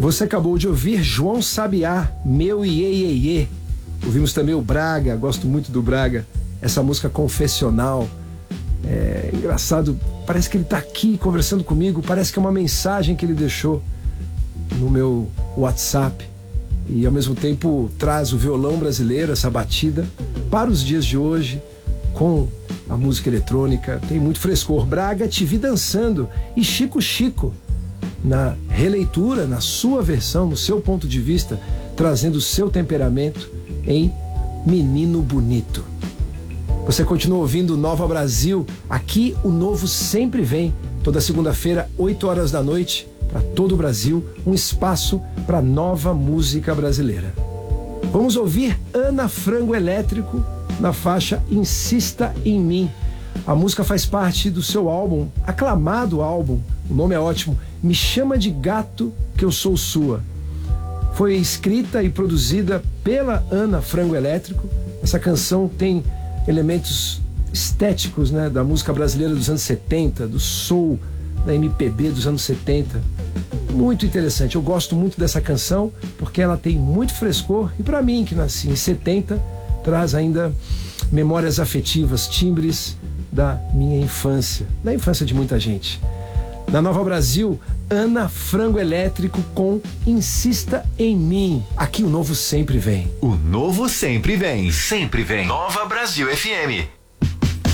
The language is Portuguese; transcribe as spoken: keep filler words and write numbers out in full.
Você acabou de ouvir João Sabiá, Meu Iê Iê Iê. Ouvimos também o Braga, gosto muito do Braga, essa música confessional. É engraçado, parece que ele tá aqui conversando comigo, parece que é uma mensagem que ele deixou no meu WhatsApp. E ao mesmo tempo traz o violão brasileiro, essa batida, para os dias de hoje, com a música eletrônica. Tem muito frescor. Braga, Te Vi Dançando, e Chico Chico, na releitura, na sua versão, no seu ponto de vista, trazendo o seu temperamento em Menino Bonito. Você continua ouvindo Nova Brasil. Aqui o novo sempre vem. Toda segunda-feira, oito horas da noite, para todo o Brasil, um espaço para nova música brasileira. Vamos ouvir Ana Frango Elétrico na faixa Insista em Mim. A música faz parte do seu álbum, aclamado álbum, o nome é ótimo, Me Chama de Gato que Eu Sou Sua. Foi escrita e produzida pela Ana Frango Elétrico. Essa canção tem elementos estéticos, né, da música brasileira dos anos setenta, do soul, da M P B dos anos setenta. Muito interessante. Eu gosto muito dessa canção porque ela tem muito frescor e para mim, que nasci em setenta, traz ainda memórias afetivas, timbres da minha infância, da infância de muita gente. Na Nova Brasil, Ana Frango Elétrico com Insista em Mim. Aqui o novo sempre vem. O novo sempre vem. Sempre vem. Nova Brasil F M.